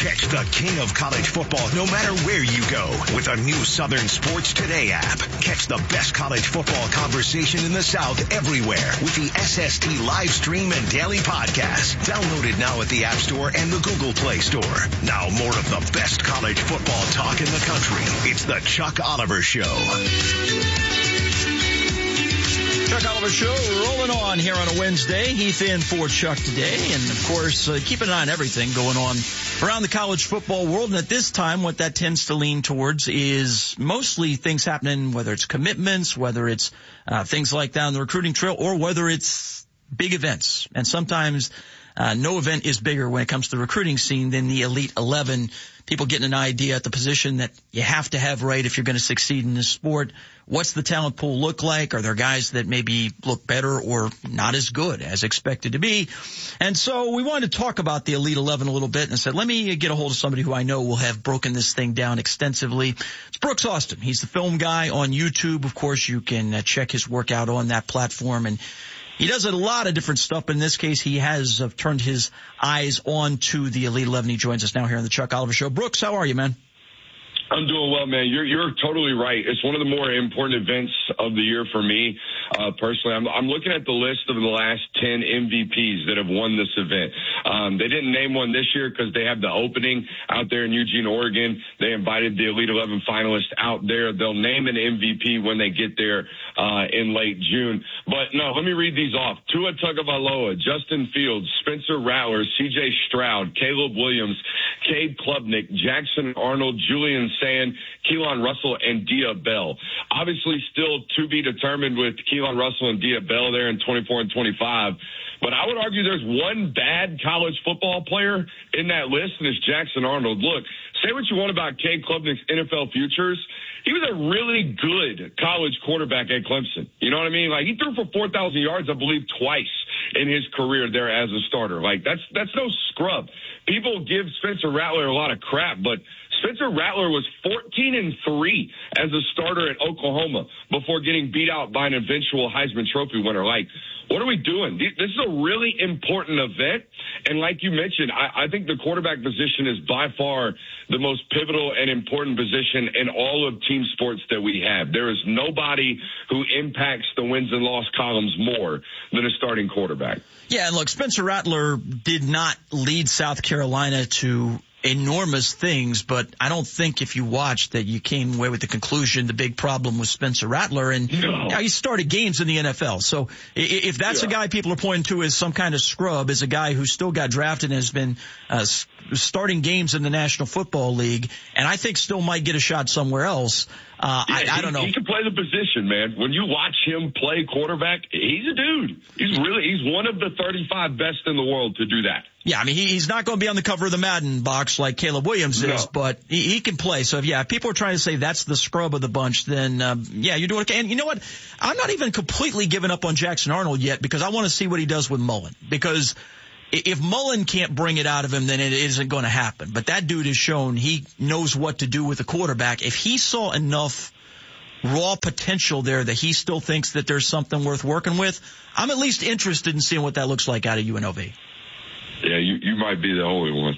Catch the king of college football no matter where you go with a new Southern Sports Today app. Catch the best college football conversation in the South everywhere with the SST live stream and daily podcast. Download it now at the App Store and the Google Play Store. Now more of the best college football talk in the country. It's the Chuck Oliver Show. Chuck Oliver Show rolling on here on a Wednesday. Heath in for Chuck today. And, of course, keeping an eye on everything going on around the college football world. And at this time, what that tends to lean towards is mostly things happening, whether it's commitments, whether it's things like down the recruiting trail, or whether it's big events. And sometimes no event is bigger when it comes to the recruiting scene than the Elite 11. People getting an idea at the position that you have to have right if you're going to succeed in this sport. What's the talent pool look like? Are there guys that maybe look better or not as good as expected to be? And so we wanted to talk about the Elite 11 a little bit and said, let me get a hold of somebody who I know will have broken this thing down extensively. It's Brooks Austin. He's the film guy on YouTube. Of course, you can check his work out on that platform, and he does a lot of different stuff, but in this case, he has turned his eyes on to the Elite 11. He joins us now here on the Chuck Oliver Show. Brooks, how are you, man? I'm doing well, man. You're totally right. It's one of the more important events of the year for me. Personally, I'm looking at the list of the last 10 MVPs that have won this event. They didn't name one this year because they have the opening out there in Eugene, Oregon. They invited the Elite 11 finalists out there. They'll name an MVP when they get there in late June. But no, let me read these off. Tua Tagovailoa, Justin Fields, Spencer Rattler, C.J. Stroud, Caleb Williams, Cade Klubnik, Jackson Arnold, Julian Sand, Keelan Russell, and Dia Bell. Obviously still to be determined with Keelan Russell and Dia Bell there in 24 and 25. But I would argue there's one bad college football player in that list, and it's Jackson Arnold. Look, say what you want about Cade Klubnik's NFL futures. He was a really good college quarterback at Clemson. You know what I mean? Like, he threw for 4,000 yards, I believe, twice in his career there as a starter. Like, that's no scrub. People give Spencer Rattler a lot of crap, but Spencer Rattler was 14-3 as a starter at Oklahoma before getting beat out by an eventual Heisman Trophy winner. Like, what are we doing? This is a really important event. And like you mentioned, I think the quarterback position is by far the most pivotal and important position in all of team sports that we have. There is nobody who impacts the wins and loss columns more than a starting quarterback. Yeah, and look, Spencer Rattler did not lead South Carolina to enormous things, but I don't think if you watched that you came away with the conclusion the big problem was Spencer Rattler, and he started games in the NFL. So if that's a guy people are pointing to as some kind of scrub, as a guy who still got drafted and has been starting games in the National Football League, and I think still might get a shot somewhere else. I don't know. He can play the position, man. When you watch him play quarterback, he's a dude. He's one of the 35 best in the world to do that. Yeah, I mean, he's not going to be on the cover of the Madden box like Caleb Williams is, but he can play. So, if people are trying to say that's the scrub of the bunch, then, you're doing okay. And you know what? I'm not even completely giving up on Jackson Arnold yet because I want to see what he does with Mullen. Because if Mullen can't bring it out of him, then it isn't going to happen. But that dude has shown he knows what to do with a quarterback. If he saw enough raw potential there that he still thinks that there's something worth working with, I'm at least interested in seeing what that looks like out of UNLV. Yeah, you might be the only one.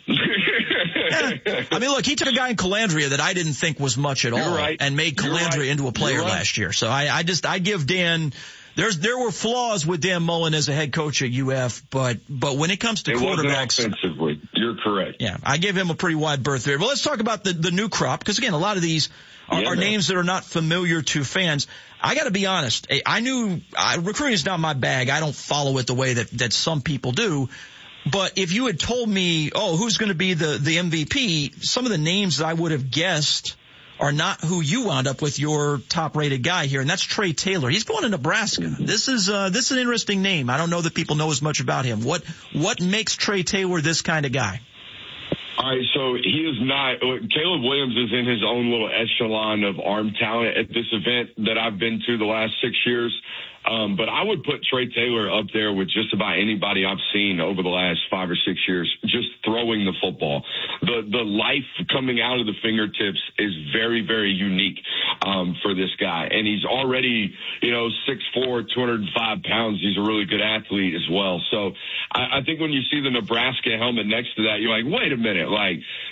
I mean, look, he took a guy in Calandria that I didn't think was much at all and made Calandria into a player last year. So I give Dan, there were flaws with Dan Mullen as a head coach at UF, but when it comes to quarterbacks. Offensively, you're correct. Yeah, I give him a pretty wide berth there. But let's talk about the new crop, because again, a lot of these are names that are not familiar to fans. I got to be honest. I knew recruiting is not my bag. I don't follow it the way that some people do. But if you had told me, who's going to be the MVP, some of the names that I would have guessed are not who you wound up with, your top-rated guy here, and that's Trey Taylor. He's going to Nebraska. This is an interesting name. I don't know that people know as much about him. What makes Trey Taylor this kind of guy? All right, so he is not – Caleb Williams is in his own little echelon of arm talent at this event that I've been to the last 6 years. But I would put Trey Taylor up there with just about anybody I've seen over the last 5 or 6 years, just throwing the football. The life coming out of the fingertips is very, very unique for this guy. And he's already, 6'4", 205 pounds. He's a really good athlete as well. So I think when you see the Nebraska helmet next to that, you're like, wait a minute. Like,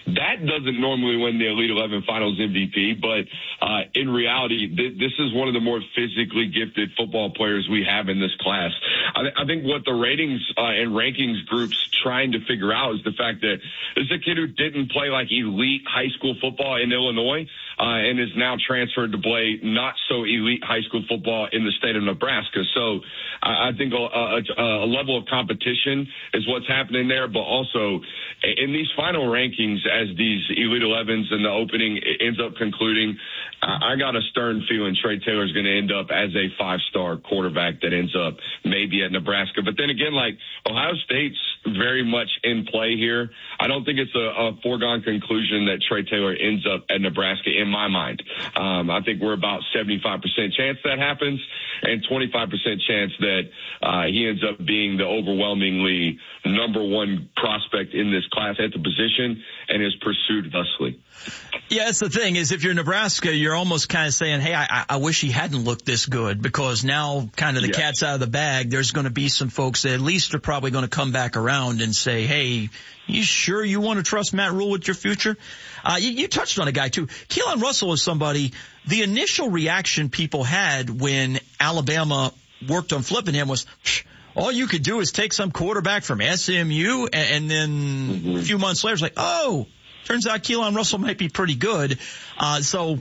That doesn't normally win the Elite 11 Finals MVP, but in reality, this is one of the more physically gifted football players we have in this class. I think what the ratings and rankings groups trying to figure out is the fact that this is a kid who didn't play like elite high school football in Illinois and is now transferred to play not so elite high school football in the state of Nebraska. So I think a level of competition is what's happening there, but also in these final rankings, as these Elite 11s and the opening ends up concluding, I got a stern feeling Trey Taylor is going to end up as a 5-star quarterback that ends up maybe at Nebraska. But then again, like, Ohio State's very much in play here. I don't think it's a foregone conclusion that Trey Taylor ends up at Nebraska in my mind. I think we're about 75% chance that happens and 25% chance that he ends up being the overwhelmingly number one prospect in this class at the position and is pursued thusly. Yeah, that's the thing is if you're Nebraska, you're almost kind of saying, hey, I wish he hadn't looked this good because now kind of the cat's out of the bag. There's going to be some folks that at least are probably going to come back around and say, hey, you sure you want to trust Matt Rhule with your future? You touched on a guy too. Keelan Russell is somebody, the initial reaction people had when Alabama worked on flipping him was, all you could do is take some quarterback from SMU and then a few months later it's like, oh, turns out Keelan Russell might be pretty good. So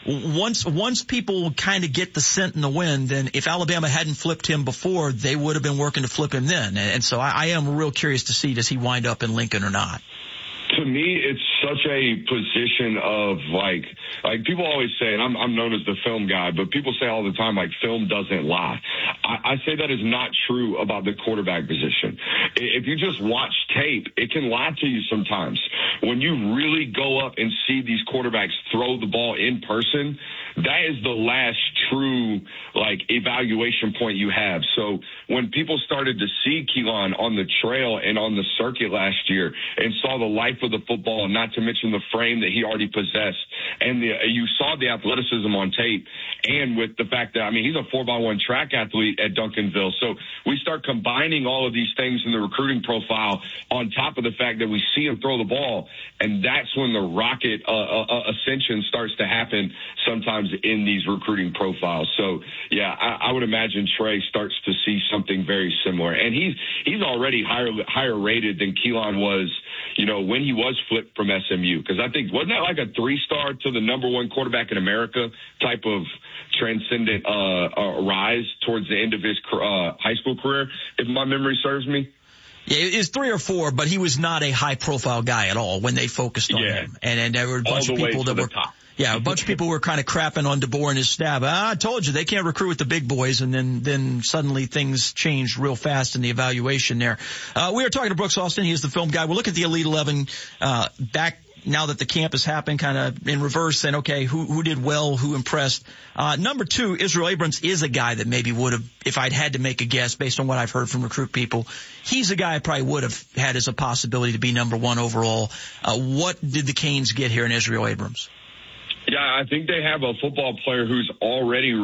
once people kind of get the scent in the wind, then if Alabama hadn't flipped him before, they would have been working to flip him then. And so I am real curious to see, does he wind up in Lincoln or not? To me, it's such a position of like people always say, and I'm known as the film guy, but people say all the time, like, film doesn't lie. I say that is not true about the quarterback position. If you just watch tape, it can lie to you sometimes. When you really go up and see these quarterbacks throw the ball in person, that is the last true, like, evaluation point you have. So when people started to see Keelan on the trail and on the circuit last year and saw the life of the football, and not to mention the frame that he already possessed, and you saw the athleticism on tape, and with the fact that, I mean, he's a 4x1 track athlete at Duncanville. So we start combining all of these things in the recruiting profile on top of the fact that we see him throw the ball, and that's when the rocket ascension starts to happen sometimes in these recruiting profiles. So, yeah, I would imagine Trey starts to see something very similar. And he's already higher rated than Keelan was, you know, when he was flipped from SMU. Because I think, wasn't that like a 3-star to the number one quarterback in America type of transcendent rise towards the end of his high school career, if my memory serves me? Yeah, it was 3 or 4, but he was not a high-profile guy at all when they focused on him. And there were a bunch of people that were top. Yeah, a bunch of people were kind of crapping on DeBoer and his staff. I told you they can't recruit with the big boys, and then suddenly things changed real fast in the evaluation there. We are talking to Brooks Austin. He is the film guy. We'll look at the Elite 11 back now that the camp has happened, kind of in reverse, and okay, who did well, who impressed. Number 2, Israel Abrams is a guy that maybe would have, if I'd had to make a guess based on what I've heard from recruit people, he's a guy I probably would have had as a possibility to be number 1 overall. What did the Canes get here in Israel Abrams? Yeah, I think they have a football player who's already